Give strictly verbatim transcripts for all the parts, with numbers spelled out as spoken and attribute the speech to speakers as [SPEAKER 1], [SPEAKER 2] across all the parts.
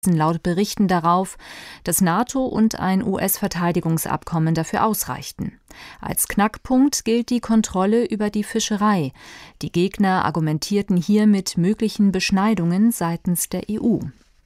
[SPEAKER 1] laut Berichten darauf, dass NATO und ein U S-Verteidigungsabkommen dafür ausreichten. Als Knackpunkt gilt die Kontrolle über die Fischerei. Die Gegner argumentierten hier mit möglichen Beschneidungen seitens der E U.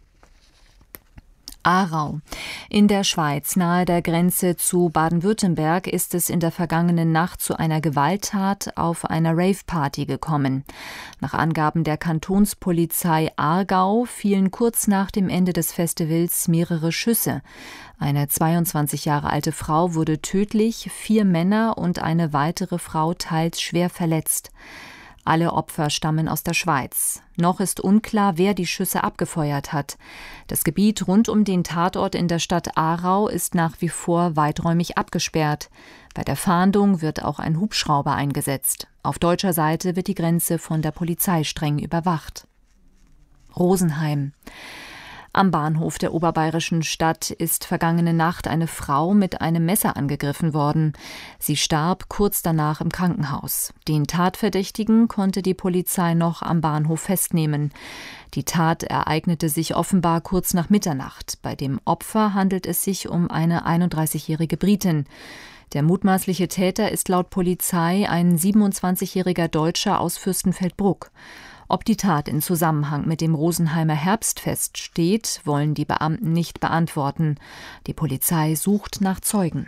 [SPEAKER 1] Aarau. In der Schweiz, nahe der Grenze zu Baden-Württemberg, ist es in der vergangenen Nacht zu einer Gewalttat auf einer Rave-Party gekommen. Nach Angaben der Kantonspolizei Aargau fielen kurz nach dem Ende des Festivals mehrere Schüsse. Eine zweiundzwanzig Jahre alte Frau wurde tödlich, vier Männer und eine weitere Frau teils schwer verletzt. Alle Opfer stammen aus der Schweiz. Noch ist unklar, wer die Schüsse abgefeuert hat. Das Gebiet rund um den Tatort in der Stadt Aarau ist nach wie vor weiträumig abgesperrt. Bei der Fahndung wird auch ein Hubschrauber eingesetzt. Auf deutscher Seite wird die Grenze von der Polizei streng überwacht. Rosenheim. Am Bahnhof der oberbayerischen Stadt ist vergangene Nacht eine Frau mit einem Messer angegriffen worden. Sie starb kurz danach im Krankenhaus. Den Tatverdächtigen konnte die Polizei noch am Bahnhof festnehmen. Die Tat ereignete sich offenbar kurz nach Mitternacht. Bei dem Opfer handelt es sich um eine einunddreißigjährige Britin. Der mutmaßliche Täter ist laut Polizei ein siebenundzwanzigjähriger Deutscher aus Fürstenfeldbruck. Ob die Tat in Zusammenhang mit dem Rosenheimer Herbstfest steht, wollen die Beamten nicht beantworten. Die Polizei sucht nach Zeugen.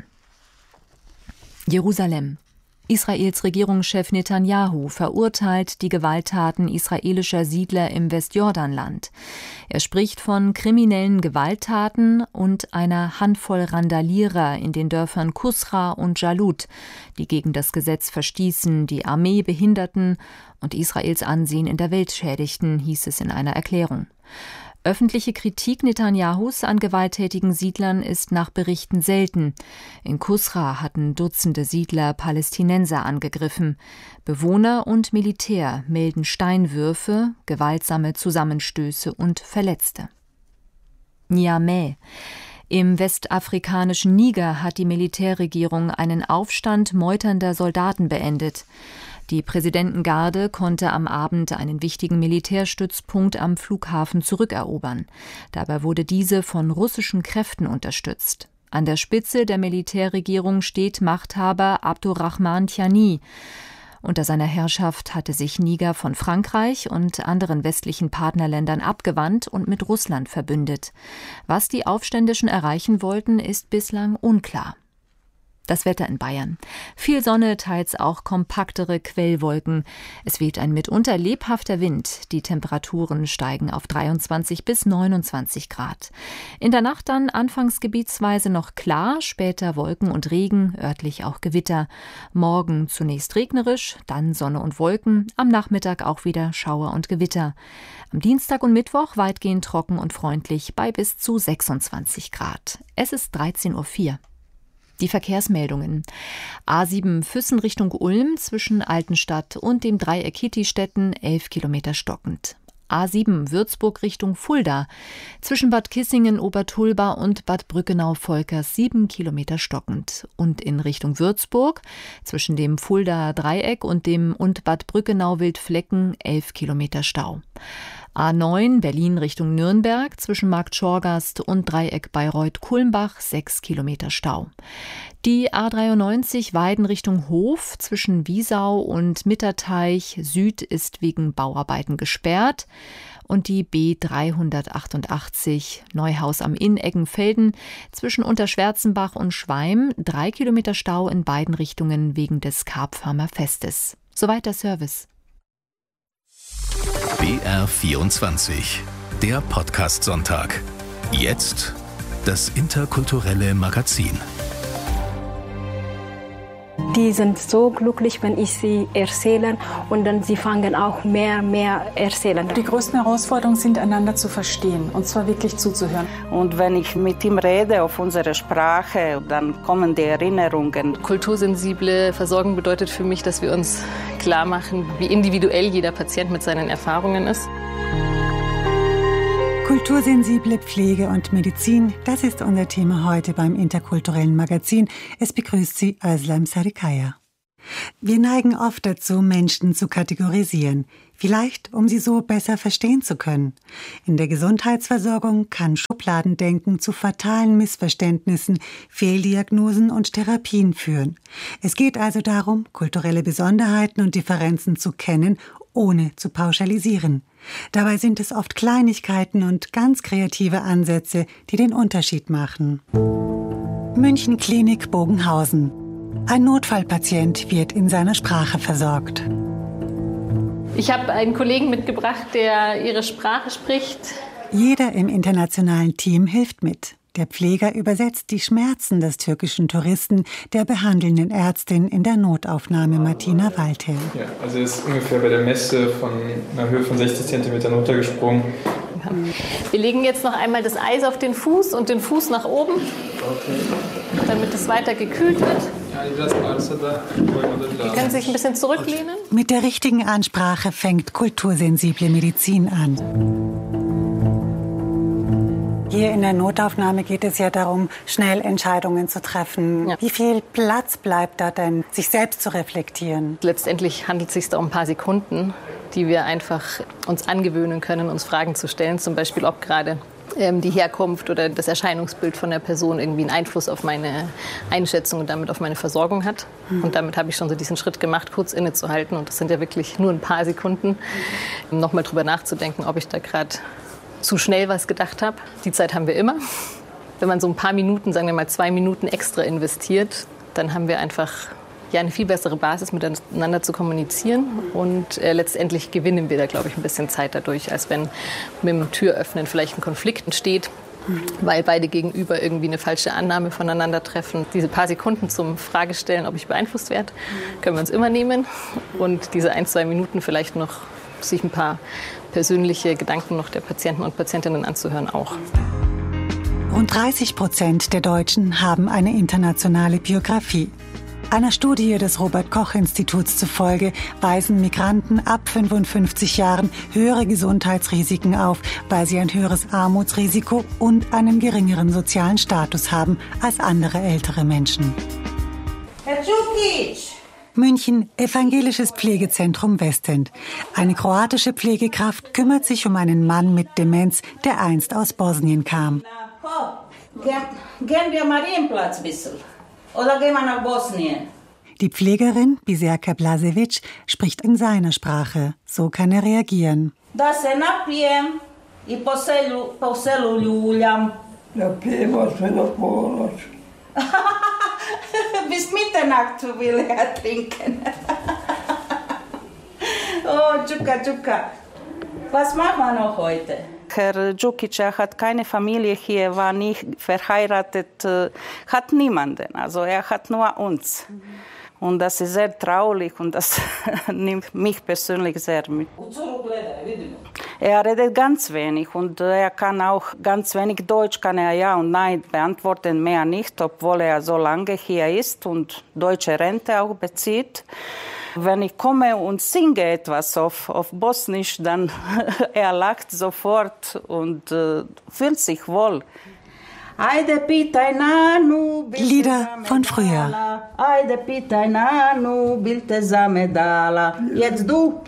[SPEAKER 1] Jerusalem. Israels Regierungschef Netanyahu verurteilt die Gewalttaten israelischer Siedler im Westjordanland. Er spricht von kriminellen Gewalttaten und einer Handvoll Randalierer in den Dörfern Kusra und Jalut, die gegen das Gesetz verstießen, die Armee behinderten und Israels Ansehen in der Welt schädigten, hieß es in einer Erklärung. Öffentliche Kritik Netanyahus an gewalttätigen Siedlern ist nach Berichten selten. In Kusra hatten Dutzende Siedler Palästinenser angegriffen. Bewohner und Militär melden Steinwürfe, gewaltsame Zusammenstöße und Verletzte. Niamey. Im westafrikanischen Niger hat die Militärregierung einen Aufstand meuternder Soldaten beendet. Die Präsidentengarde konnte am Abend einen wichtigen Militärstützpunkt am Flughafen zurückerobern. Dabei wurde diese von russischen Kräften unterstützt. An der Spitze der Militärregierung steht Machthaber Abdurrahman Tiani. Unter seiner Herrschaft hatte sich Niger von Frankreich und anderen westlichen Partnerländern abgewandt und mit Russland verbündet. Was die Aufständischen erreichen wollten, ist bislang unklar. Das Wetter in Bayern. Viel Sonne, teils auch kompaktere Quellwolken. Es weht ein mitunter lebhafter Wind. Die Temperaturen steigen auf dreiundzwanzig bis neunundzwanzig Grad. In der Nacht dann anfangs gebietsweise noch klar, später Wolken und Regen, örtlich auch Gewitter. Morgen zunächst regnerisch, dann Sonne und Wolken, am Nachmittag auch wieder Schauer und Gewitter. Am Dienstag und Mittwoch weitgehend trocken und freundlich bei bis zu sechsundzwanzig Grad. Es ist dreizehn Uhr vier. Die Verkehrsmeldungen. A sieben Füssen Richtung Ulm zwischen Altenstadt und dem Dreieck Kietistetten elf Kilometer stockend. A sieben Würzburg Richtung Fulda zwischen Bad Kissingen, Obertulba und Bad Brückenau-Volkers sieben Kilometer stockend. Und in Richtung Würzburg zwischen dem Fuldaer Dreieck und dem und Bad Brückenau-Wildflecken elf Kilometer Stau. A neun Berlin Richtung Nürnberg zwischen Markt Schorgast und Dreieck Bayreuth-Kulmbach sechs Kilometer Stau. Die A dreiundneunzig Weiden Richtung Hof zwischen Wiesau und Mitterteich Süd ist wegen Bauarbeiten gesperrt. Und die B dreihundertachtundachtzig Neuhaus am Inn Eggenfelden zwischen Unterschwärzenbach und Schweim drei Kilometer Stau in beiden Richtungen wegen des Karpfarmer Festes. Soweit der Service.
[SPEAKER 2] B R vierundzwanzig, der Podcast-Sonntag. Jetzt das interkulturelle Magazin.
[SPEAKER 3] Die sind so glücklich, wenn ich sie erzähle und dann sie fangen auch mehr, mehr erzählen.
[SPEAKER 4] Die größten Herausforderungen sind, einander zu verstehen und zwar wirklich zuzuhören.
[SPEAKER 5] Und wenn ich mit ihm rede auf unserer Sprache, dann kommen die Erinnerungen.
[SPEAKER 6] Kultursensible Versorgung bedeutet für mich, dass wir uns klar machen, wie individuell jeder Patient mit seinen Erfahrungen ist.
[SPEAKER 7] Kultursensible Pflege und Medizin, das ist unser Thema heute beim interkulturellen Magazin. Es begrüßt Sie Özlem Sarıkaya. Wir neigen oft dazu, Menschen zu kategorisieren, vielleicht um sie so besser verstehen zu können. In der Gesundheitsversorgung kann Schubladendenken zu fatalen Missverständnissen, Fehldiagnosen und Therapien führen. Es geht also darum, kulturelle Besonderheiten und Differenzen zu kennen, ohne zu pauschalisieren. Dabei sind es oft Kleinigkeiten und ganz kreative Ansätze, die den Unterschied machen. München Klinik Bogenhausen. Ein Notfallpatient wird in seiner Sprache versorgt.
[SPEAKER 6] Ich habe einen Kollegen mitgebracht, der ihre Sprache spricht.
[SPEAKER 7] Jeder im internationalen Team hilft mit. Der Pfleger übersetzt die Schmerzen des türkischen Touristen der behandelnden Ärztin in der Notaufnahme Martina Waldherr.
[SPEAKER 8] Ja, also er ist ungefähr bei der Messe von einer Höhe von sechzig Zentimetern runtergesprungen.
[SPEAKER 6] Wir legen jetzt noch einmal das Eis auf den Fuß und den Fuß nach oben, okay, damit es weiter gekühlt wird. Sie können sich ein bisschen zurücklehnen.
[SPEAKER 7] Mit der richtigen Ansprache fängt kultursensible Medizin an. Hier in der Notaufnahme geht es ja darum, schnell Entscheidungen zu treffen. Ja. Wie viel Platz bleibt da denn, sich selbst zu reflektieren?
[SPEAKER 6] Letztendlich handelt es sich da um ein paar Sekunden, die wir einfach uns angewöhnen können, uns Fragen zu stellen. Zum Beispiel, ob gerade ähm, die Herkunft oder das Erscheinungsbild von der Person irgendwie einen Einfluss auf meine Einschätzung und damit auf meine Versorgung hat. Mhm. Und damit habe ich schon so diesen Schritt gemacht, kurz innezuhalten. Und das sind ja wirklich nur ein paar Sekunden, um nochmal drüber nachzudenken, ob ich da gerade zu schnell was gedacht habe. Die Zeit haben wir immer. Wenn man so ein paar Minuten, sagen wir mal zwei Minuten extra investiert, dann haben wir einfach ja, eine viel bessere Basis, miteinander zu kommunizieren. Und äh, letztendlich gewinnen wir da, glaube ich, ein bisschen Zeit dadurch, als wenn mit dem Türöffnen vielleicht ein Konflikt entsteht, weil beide gegenüber irgendwie eine falsche Annahme voneinander treffen. Diese paar Sekunden zum Fragestellen, ob ich beeinflusst werde, können wir uns immer nehmen. Und diese ein, zwei Minuten vielleicht noch sich ein paar persönliche Gedanken noch der Patienten und Patientinnen anzuhören auch.
[SPEAKER 7] Rund dreißig Prozent der Deutschen haben eine internationale Biografie. Einer Studie des Robert-Koch-Instituts zufolge weisen Migranten ab fünfundfünfzig Jahren höhere Gesundheitsrisiken auf, weil sie ein höheres Armutsrisiko und einen geringeren sozialen Status haben als andere ältere Menschen. Herr Djukic! München, Evangelisches Pflegezentrum Westend. Eine kroatische Pflegekraft kümmert sich um einen Mann mit Demenz, der einst aus Bosnien kam.
[SPEAKER 9] Gehen wir Marienplatz ein bisschen? Oder gehen wir nach Bosnien?
[SPEAKER 7] Die Pflegerin, Biserka Blažević, spricht in seiner Sprache. So kann er reagieren.
[SPEAKER 9] Da se napijem I po selu, po selu ljuljam.
[SPEAKER 10] Napijemo se do ponoć.
[SPEAKER 9] Bis Mitternacht will er trinken. Oh, Djuka, Djuka. Was machen wir noch heute?
[SPEAKER 5] Herr Djukic hat keine Familie hier, war nicht verheiratet, hat niemanden. Also er hat nur uns. Mhm. Und das ist sehr traurig und das nimmt mich persönlich sehr mit. Er redet ganz wenig und er kann auch ganz wenig Deutsch, kann er ja und nein beantworten, mehr nicht, obwohl er so lange hier ist und deutsche Rente auch bezieht. Wenn ich komme und singe etwas auf, auf Bosnisch, dann er lacht sofort und äh, fühlt sich wohl.
[SPEAKER 7] Lieder von früher.
[SPEAKER 9] Jetzt du.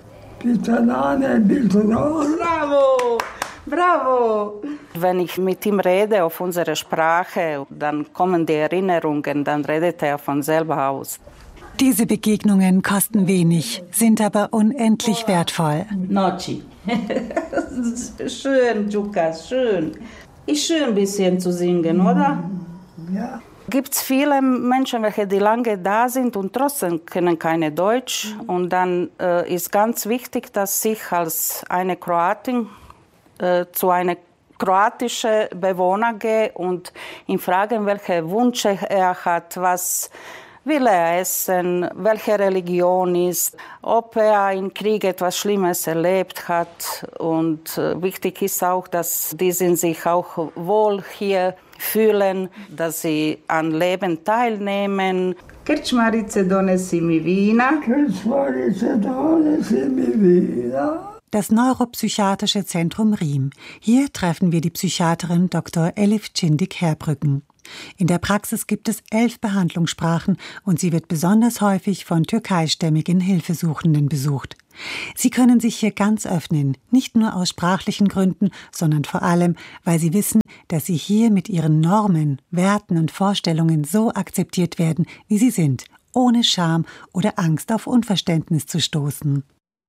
[SPEAKER 9] Bravo, bravo.
[SPEAKER 5] Wenn ich mit ihm rede auf unsere Sprache, dann kommen die Erinnerungen, dann redet er von selber aus.
[SPEAKER 7] Diese Begegnungen kosten wenig, sind aber unendlich wertvoll.
[SPEAKER 9] Noci. Schön, Djuka, schön. Ist schön, ein bisschen zu singen, oder?
[SPEAKER 10] Ja.
[SPEAKER 5] Gibt es viele Menschen, welche die lange da sind und trotzdem können keine Deutsch. Mhm. Und dann äh, ist ganz wichtig, dass ich als eine Kroatin äh, zu einer kroatischen Bewohner gehe und ihn frage, welche Wünsche er hat, was will er essen, welche Religion ist, ob er im Krieg etwas Schlimmes erlebt hat. Und äh, wichtig ist auch, dass die sich auch wohl hier fühlen, dass sie an Leben teilnehmen.
[SPEAKER 9] Krčmarice donesi mi vina.
[SPEAKER 10] Krčmarice donesi mi vina.
[SPEAKER 7] das Neuropsychiatrische Zentrum Riem. Hier treffen wir die Psychiaterin Doktor Elif Cindik-Herbrücken. In der Praxis gibt es elf Behandlungssprachen und sie wird besonders häufig von türkeistämmigen Hilfesuchenden besucht. Sie können sich hier ganz öffnen, nicht nur aus sprachlichen Gründen, sondern vor allem, weil sie wissen, dass sie hier mit ihren Normen, Werten und Vorstellungen so akzeptiert werden, wie sie sind, ohne Scham oder Angst auf Unverständnis zu stoßen.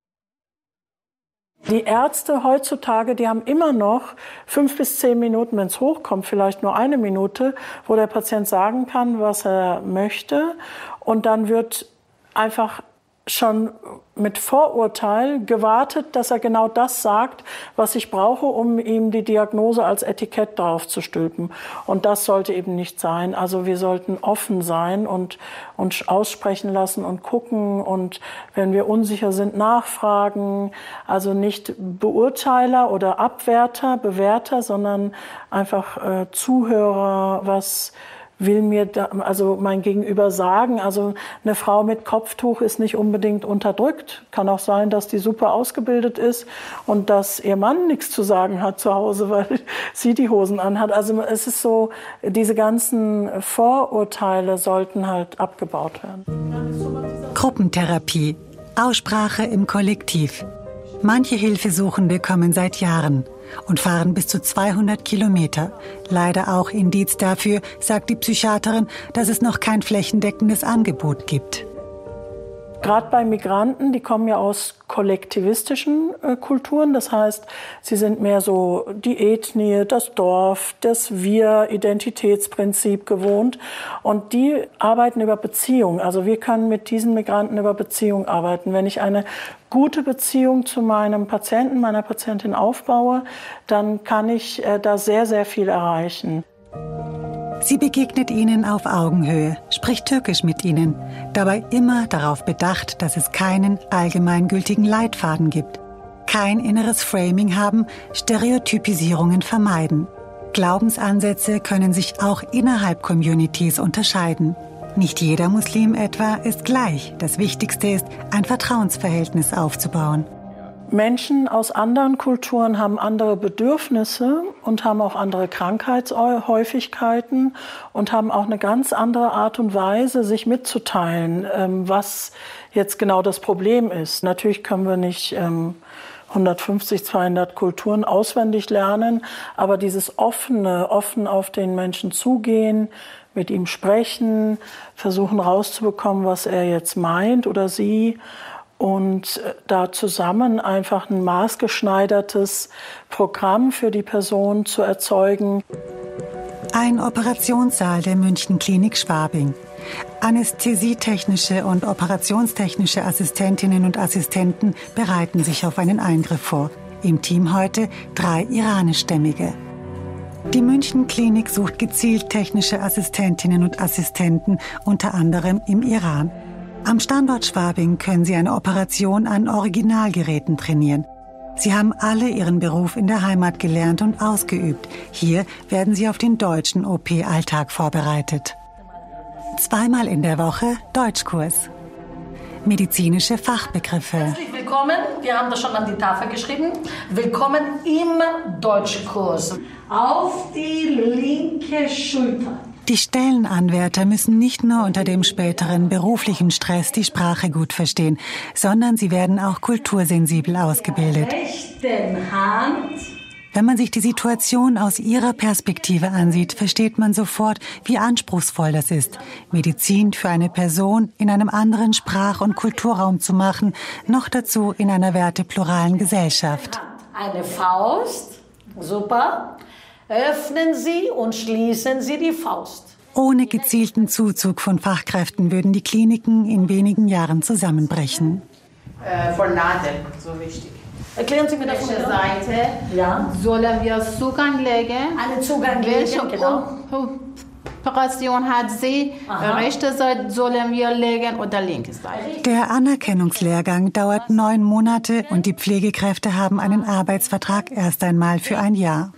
[SPEAKER 11] Die Ärzte heutzutage, die haben immer noch fünf bis zehn Minuten, wenn es hochkommt, vielleicht nur eine Minute, wo der Patient sagen kann, was er möchte. Und dann wird einfach schon mit Vorurteil gewartet, dass er genau das sagt, was ich brauche, um ihm die Diagnose als Etikett drauf zu stülpen. Und das sollte eben nicht sein. Also wir sollten offen sein und uns aussprechen lassen und gucken und wenn wir unsicher sind, nachfragen. Also nicht Beurteiler oder Abwerter, Bewerter, sondern einfach äh, Zuhörer, was will mir da, also mein Gegenüber sagen. Also eine Frau mit Kopftuch ist nicht unbedingt unterdrückt. Kann auch sein, dass die super ausgebildet ist und dass ihr Mann nichts zu sagen hat zu Hause, weil sie die Hosen anhat. Also es ist so, diese ganzen Vorurteile sollten halt abgebaut werden.
[SPEAKER 7] Gruppentherapie, Aussprache im Kollektiv. Manche Hilfesuchende kommen seit Jahren und fahren bis zu zweihundert Kilometer. Leider auch Indiz dafür, sagt die Psychiaterin, dass es noch kein flächendeckendes Angebot gibt.
[SPEAKER 11] Gerade bei Migranten, die kommen ja aus kollektivistischen äh, Kulturen. Das heißt, sie sind mehr so die Ethnie, das Dorf, das Wir-Identitätsprinzip gewohnt. Und die arbeiten über Beziehung. Also wir können mit diesen Migranten über Beziehung arbeiten. Wenn ich eine gute Beziehung zu meinem Patienten, meiner Patientin aufbaue, dann kann ich äh, da sehr, sehr viel erreichen.
[SPEAKER 7] Sie begegnet ihnen auf Augenhöhe, spricht Türkisch mit ihnen, dabei immer darauf bedacht, dass es keinen allgemeingültigen Leitfaden gibt. Kein inneres Framing haben, Stereotypisierungen vermeiden. Glaubensansätze können sich auch innerhalb Communities unterscheiden. Nicht jeder Muslim etwa ist gleich. Das Wichtigste ist, ein Vertrauensverhältnis aufzubauen.
[SPEAKER 11] Menschen aus anderen Kulturen haben andere Bedürfnisse und haben auch andere Krankheitshäufigkeiten und haben auch eine ganz andere Art und Weise, sich mitzuteilen, was jetzt genau das Problem ist. Natürlich können wir nicht hundertfünfzig, zweihundert Kulturen auswendig lernen, aber dieses offene, offen auf den Menschen zugehen, mit ihm sprechen, versuchen rauszubekommen, was er jetzt meint oder sie, und da zusammen einfach ein maßgeschneidertes Programm für die Person zu erzeugen.
[SPEAKER 7] Ein Operationssaal der München Klinik Schwabing. Anästhesietechnische und operationstechnische Assistentinnen und Assistenten bereiten sich auf einen Eingriff vor. Im Team heute drei iranischstämmige. Die München Klinik sucht gezielt technische Assistentinnen und Assistenten, unter anderem im Iran. Am Standort Schwabing können Sie eine Operation an Originalgeräten trainieren. Sie haben alle ihren Beruf in der Heimat gelernt und ausgeübt. Hier werden Sie auf den deutschen O P-Alltag vorbereitet. Zweimal in der Woche Deutschkurs. Medizinische Fachbegriffe.
[SPEAKER 12] Herzlich willkommen, wir haben das schon an die Tafel geschrieben. Willkommen im Deutschkurs. Auf die linke Schulter.
[SPEAKER 7] Die Stellenanwärter müssen nicht nur unter dem späteren beruflichen Stress die Sprache gut verstehen, sondern sie werden auch kultursensibel ausgebildet.
[SPEAKER 12] Rechten Hand.
[SPEAKER 7] Wenn man sich die Situation aus ihrer Perspektive ansieht, versteht man sofort, wie anspruchsvoll das ist, Medizin für eine Person in einem anderen Sprach- und Kulturraum zu machen, noch dazu in einer wertepluralen Gesellschaft.
[SPEAKER 12] Eine Faust, super. Öffnen Sie und schließen Sie die Faust.
[SPEAKER 7] Ohne gezielten Zuzug von Fachkräften würden die Kliniken in wenigen Jahren zusammenbrechen.
[SPEAKER 13] Äh, von Nadel, so wichtig.
[SPEAKER 12] Erklären Sie mir das.
[SPEAKER 13] Welche Seite
[SPEAKER 12] ja.
[SPEAKER 13] sollen wir Zugang legen?
[SPEAKER 12] Eine Zugang legen,
[SPEAKER 13] Welche
[SPEAKER 12] genau.
[SPEAKER 13] Operation hat sie?
[SPEAKER 12] Aha.
[SPEAKER 13] Rechte Seite sollen wir legen oder linke Seite?
[SPEAKER 7] Der Anerkennungslehrgang dauert neun Monate und die Pflegekräfte haben einen Arbeitsvertrag erst einmal für ein Jahr.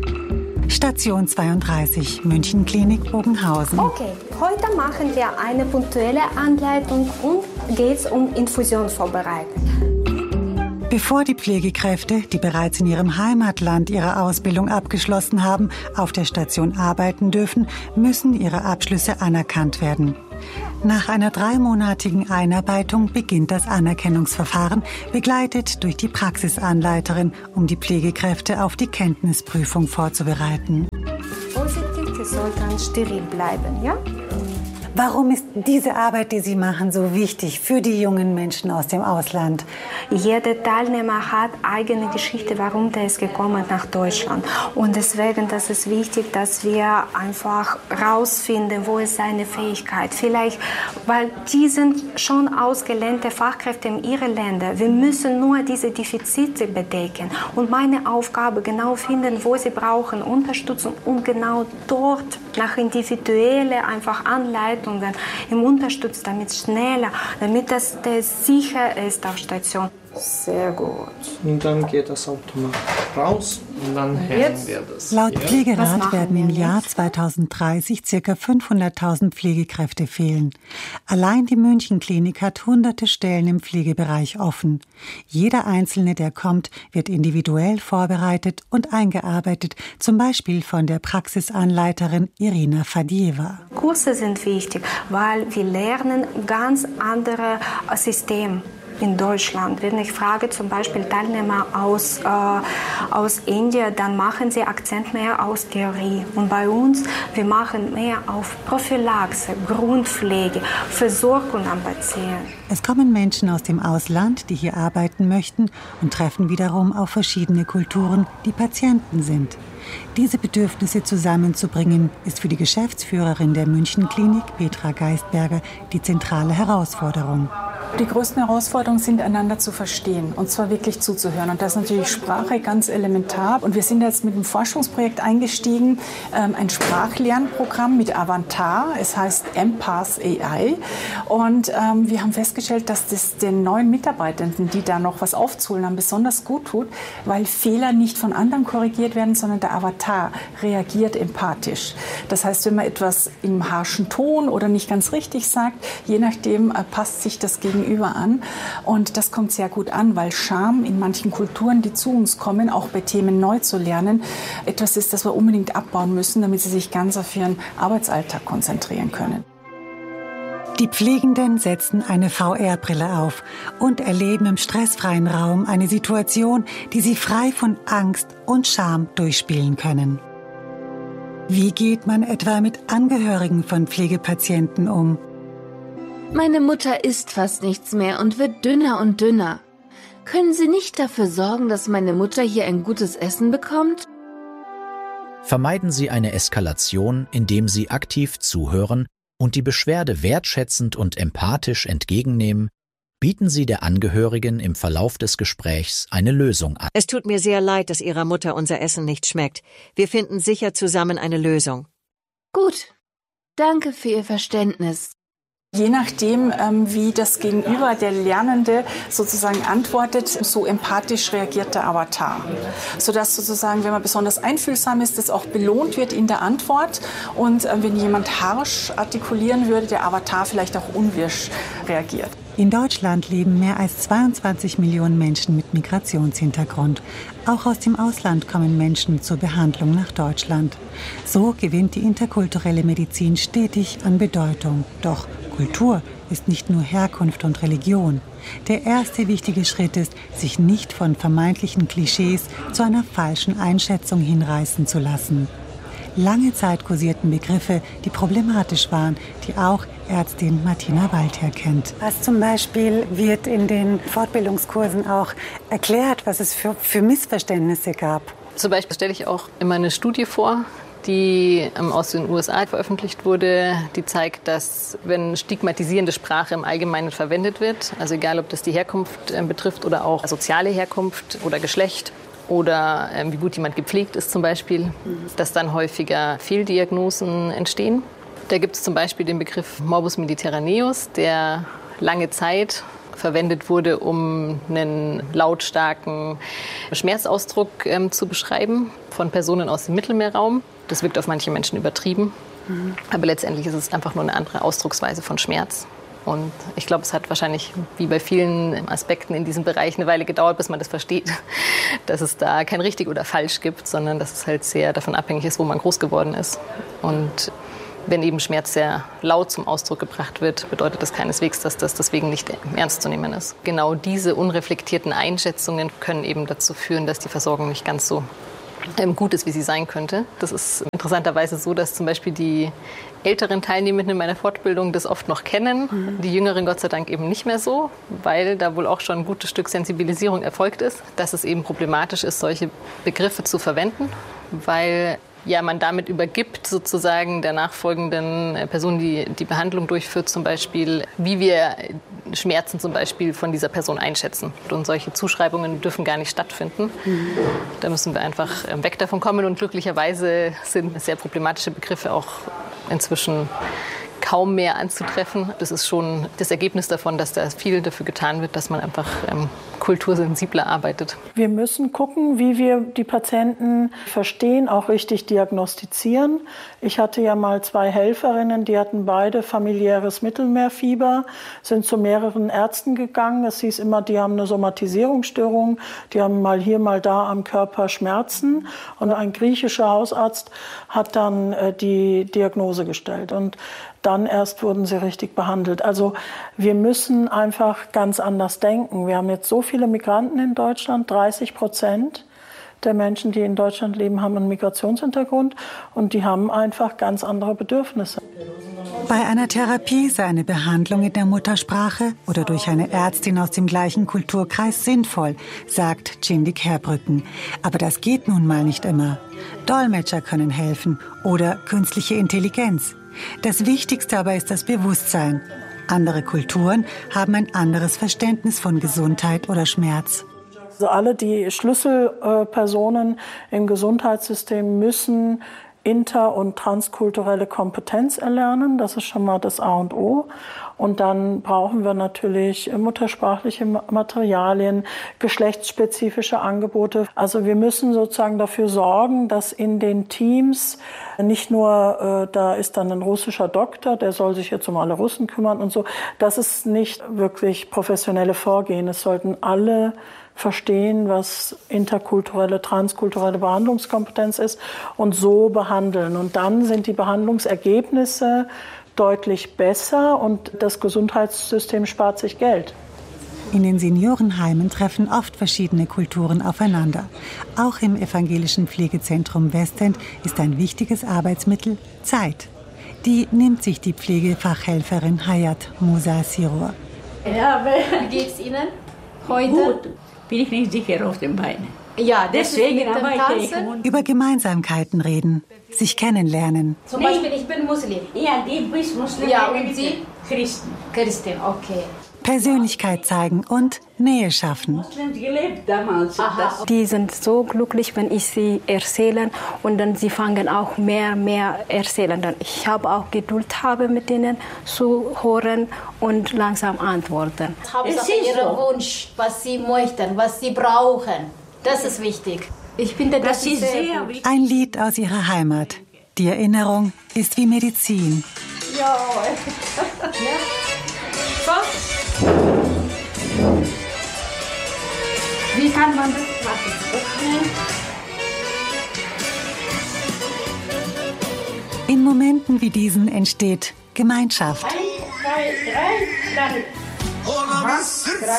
[SPEAKER 7] Station zweiunddreißig, München Klinik Bogenhausen.
[SPEAKER 3] Okay, heute machen wir eine punktuelle Anleitung und geht es um Infusionsvorbereitung.
[SPEAKER 7] Bevor die Pflegekräfte, die bereits in ihrem Heimatland ihre Ausbildung abgeschlossen haben, auf der Station arbeiten dürfen, müssen ihre Abschlüsse anerkannt werden. Nach einer dreimonatigen Einarbeitung beginnt das Anerkennungsverfahren, begleitet durch die Praxisanleiterin, um die Pflegekräfte auf die Kenntnisprüfung vorzubereiten.
[SPEAKER 3] Vorsichtig, sie sollten steril bleiben, ja?
[SPEAKER 7] Warum ist diese Arbeit, die Sie machen, so wichtig für die jungen Menschen aus dem Ausland?
[SPEAKER 3] Jeder Teilnehmer hat eigene Geschichte, warum der ist gekommen nach Deutschland. Und deswegen das ist wichtig, dass wir einfach rausfinden, wo ist seine Fähigkeit. Vielleicht, weil die sind schon ausgelernte Fachkräfte in ihren Ländern. Wir müssen nur diese Defizite bedecken. Und meine Aufgabe genau finden, wo sie brauchen Unterstützung und genau dort nach individuelle einfach Anleitungen im Unterstützt, damit schneller, damit das sicher ist auf Station.
[SPEAKER 14] Sehr gut. Und dann geht das Automat raus und dann hängen wir das.
[SPEAKER 7] Laut Pflegerat werden im Jahr zweitausenddreißig ca. fünfhunderttausend Pflegekräfte fehlen. Allein die München-Klinik hat hunderte Stellen im Pflegebereich offen. Jeder Einzelne, der kommt, wird individuell vorbereitet und eingearbeitet, zum Beispiel von der Praxisanleiterin Irina Fadjeva.
[SPEAKER 3] Kurse sind wichtig, weil wir lernen ganz andere Systeme. In Deutschland. Wenn ich frage zum Beispiel Teilnehmer aus, äh, aus Indien, dann machen sie Akzent mehr aus Theorie. Und bei uns, wir machen mehr auf Prophylaxe, Grundpflege, Versorgung am Patienten.
[SPEAKER 7] Es kommen Menschen aus dem Ausland, die hier arbeiten möchten und treffen wiederum auf verschiedene Kulturen, die Patienten sind. Diese Bedürfnisse zusammenzubringen, ist für die Geschäftsführerin der München-Klinik, Petra Geistberger, die zentrale Herausforderung.
[SPEAKER 4] Die größten Herausforderungen sind, einander zu verstehen und zwar wirklich zuzuhören. Und da ist natürlich Sprache ganz elementar. Und wir sind jetzt mit einem Forschungsprojekt eingestiegen, ähm, ein Sprachlernprogramm mit Avantar. Es heißt Empath A I. Und ähm, wir haben festgestellt, dass das den neuen Mitarbeitenden, die da noch was aufzuholen haben, besonders gut tut, weil Fehler nicht von anderen korrigiert werden, sondern der Avatar reagiert empathisch. Das heißt, wenn man etwas im harschen Ton oder nicht ganz richtig sagt, je nachdem äh, passt sich das Gegenüber an. Und das kommt sehr gut an, weil Scham in manchen Kulturen, die zu uns kommen, auch bei Themen neu zu lernen, etwas ist, das wir unbedingt abbauen müssen, damit sie sich ganz auf ihren Arbeitsalltag konzentrieren können.
[SPEAKER 7] Die Pflegenden setzen eine V R-Brille auf und erleben im stressfreien Raum eine Situation, die sie frei von Angst und Scham durchspielen können. Wie geht man etwa mit Angehörigen von Pflegepatienten um?
[SPEAKER 15] Meine Mutter isst fast nichts mehr und wird dünner und dünner. Können Sie nicht dafür sorgen, dass meine Mutter hier ein gutes Essen bekommt?
[SPEAKER 16] Vermeiden Sie eine Eskalation, indem Sie aktiv zuhören und die Beschwerde wertschätzend und empathisch entgegennehmen. Bieten Sie der Angehörigen im Verlauf des Gesprächs eine Lösung an.
[SPEAKER 17] Es tut mir sehr leid, dass Ihrer Mutter unser Essen nicht schmeckt. Wir finden sicher zusammen eine Lösung.
[SPEAKER 15] Gut. Danke für Ihr Verständnis.
[SPEAKER 4] Je nachdem, ähm, wie das Gegenüber, der Lernende, sozusagen antwortet, so empathisch reagiert der Avatar. Sodass sozusagen, wenn man besonders einfühlsam ist, das auch belohnt wird in der Antwort. Und äh, wenn jemand harsch artikulieren würde, der Avatar vielleicht auch unwirsch reagiert.
[SPEAKER 7] In Deutschland leben mehr als zweiundzwanzig Millionen Menschen mit Migrationshintergrund. Auch aus dem Ausland kommen Menschen zur Behandlung nach Deutschland. So gewinnt die interkulturelle Medizin stetig an Bedeutung. Doch Kultur ist nicht nur Herkunft und Religion. Der erste wichtige Schritt ist, sich nicht von vermeintlichen Klischees zu einer falschen Einschätzung hinreißen zu lassen. Lange Zeit kursierten Begriffe, die problematisch waren, die auch Ärztin Martina Waldherr kennt. Was zum Beispiel wird in den Fortbildungskursen auch erklärt, was es für, für Missverständnisse gab?
[SPEAKER 6] Zum Beispiel stelle ich auch immer eine Studie vor, die aus den U S A veröffentlicht wurde, die zeigt, dass wenn stigmatisierende Sprache im Allgemeinen verwendet wird, also egal ob das die Herkunft äh, betrifft oder auch soziale Herkunft oder Geschlecht, oder äh, wie gut jemand gepflegt ist zum Beispiel, dass dann häufiger Fehldiagnosen entstehen. Da gibt es zum Beispiel den Begriff Morbus Mediterraneus, der lange Zeit verwendet wurde, um einen lautstarken Schmerzausdruck ähm, zu beschreiben von Personen aus dem Mittelmeerraum. Das wirkt auf manche Menschen übertrieben, mhm. aber letztendlich ist es einfach nur eine andere Ausdrucksweise von Schmerz. Und ich glaube, es hat wahrscheinlich wie bei vielen Aspekten in diesem Bereich eine Weile gedauert, bis man das versteht, dass es da kein richtig oder falsch gibt, sondern dass es halt sehr davon abhängig ist, wo man groß geworden ist. Und wenn eben Schmerz sehr laut zum Ausdruck gebracht wird, bedeutet das keineswegs, dass das deswegen nicht ernst zu nehmen ist. Genau diese unreflektierten Einschätzungen können eben dazu führen, dass die Versorgung nicht ganz so gut ist, wie sie sein könnte. Das ist interessanterweise so, dass zum Beispiel die älteren Teilnehmenden in meiner Fortbildung das oft noch kennen, mhm. die jüngeren Gott sei Dank eben nicht mehr so, weil da wohl auch schon ein gutes Stück Sensibilisierung erfolgt ist, dass es eben problematisch ist, solche Begriffe zu verwenden, weil ja, man damit übergibt sozusagen der nachfolgenden Person, die die Behandlung durchführt, zum Beispiel, wie wir Schmerzen zum Beispiel von dieser Person einschätzen. Und solche Zuschreibungen dürfen gar nicht stattfinden. Mhm. Da müssen wir einfach weg davon kommen. Und glücklicherweise sind sehr problematische Begriffe auch inzwischen kaum mehr anzutreffen. Das ist schon das Ergebnis davon, dass da viel dafür getan wird, dass man einfach ähm, kultursensibler arbeitet.
[SPEAKER 11] Wir müssen gucken, wie wir die Patienten verstehen, auch richtig diagnostizieren. Ich hatte ja mal zwei Helferinnen, die hatten beide familiäres Mittelmeerfieber, sind zu mehreren Ärzten gegangen. Es hieß immer, die haben eine Somatisierungsstörung, die haben mal hier, mal da am Körper Schmerzen. Und ein griechischer Hausarzt hat dann äh, die Diagnose gestellt. Und dann erst wurden sie richtig behandelt. Also wir müssen einfach ganz anders denken. Wir haben jetzt so viele Migranten in Deutschland, dreißig Prozent der Menschen, die in Deutschland leben, haben einen Migrationshintergrund und die haben einfach ganz andere Bedürfnisse.
[SPEAKER 7] Bei einer Therapie sei eine Behandlung in der Muttersprache oder durch eine Ärztin aus dem gleichen Kulturkreis sinnvoll, sagt Cindik Herbrücken. Aber das geht nun mal nicht immer. Dolmetscher können helfen oder künstliche Intelligenz. Das Wichtigste aber ist das Bewusstsein. Andere Kulturen haben ein anderes Verständnis von Gesundheit oder Schmerz.
[SPEAKER 11] Also alle die Schlüsselpersonen im Gesundheitssystem müssen inter- und transkulturelle Kompetenz erlernen. Das ist schon mal das A und O. Und dann brauchen wir natürlich muttersprachliche Materialien, geschlechtsspezifische Angebote. Also wir müssen sozusagen dafür sorgen, dass in den Teams nicht nur, äh, da ist dann ein russischer Doktor, der soll sich jetzt um alle Russen kümmern und so. Das ist nicht wirklich professionelle Vorgehen. Es sollten alle verstehen, was interkulturelle, transkulturelle Behandlungskompetenz ist und so behandeln. Und dann sind die Behandlungsergebnisse deutlich besser und das Gesundheitssystem spart sich Geld.
[SPEAKER 7] In den Seniorenheimen treffen oft verschiedene Kulturen aufeinander. Auch im evangelischen Pflegezentrum Westend ist ein wichtiges Arbeitsmittel Zeit. Die nimmt sich die Pflegefachhelferin Hayat Musa Sirur.
[SPEAKER 18] Ja, wie geht's Ihnen heute? Gut, bin ich nicht sicher auf den Beinen. Ja, deswegen arbeite ich.
[SPEAKER 7] Über Gemeinsamkeiten reden, sich kennenlernen.
[SPEAKER 18] Zum Beispiel, ich bin Muslim. Ja, die bist Muslim. Ja, und Sie? Christen. Christen, okay.
[SPEAKER 7] Persönlichkeit zeigen und Nähe schaffen.
[SPEAKER 3] Die sind so glücklich, wenn ich sie erzähle und dann sie fangen auch mehr, mehr erzählen. Dann ich habe auch Geduld habe mit ihnen zu hören und langsam antworten.
[SPEAKER 18] Hauptsache Ihren Wunsch, was Sie möchten, was Sie brauchen. Das ist wichtig.
[SPEAKER 3] Ich finde, das, das ist sehr
[SPEAKER 7] wichtig. Ein Lied aus ihrer Heimat. Die Erinnerung ist wie Medizin.
[SPEAKER 18] Ja. Ja.
[SPEAKER 3] Wie kann man das machen?
[SPEAKER 7] In Momenten wie diesen entsteht Gemeinschaft.
[SPEAKER 18] Eins, zwei, drei, dann.